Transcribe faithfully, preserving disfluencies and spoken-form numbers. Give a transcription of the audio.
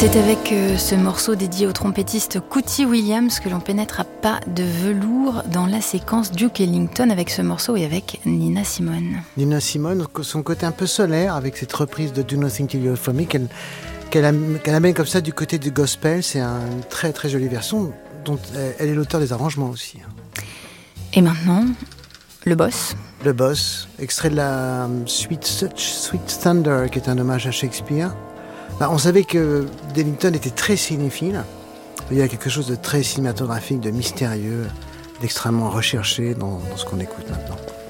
C'est avec euh, ce morceau dédié au trompettiste Cootie Williams que l'on pénètre à pas de velours dans la séquence Duke Ellington avec ce morceau et avec Nina Simone. Nina Simone, son côté un peu solaire avec cette reprise de Do Nothing Till You For Me qu'elle, qu'elle, qu'elle amène comme ça du côté du gospel. C'est une très très jolie version dont elle est l'auteur des arrangements aussi. Et maintenant, le boss. Le boss, extrait de la suite Such Sweet Thunder qui est un hommage à Shakespeare. Bah, on savait que Ellington était très cinéphile. Il y a quelque chose de très cinématographique, de mystérieux, d'extrêmement recherché dans, dans ce qu'on écoute maintenant.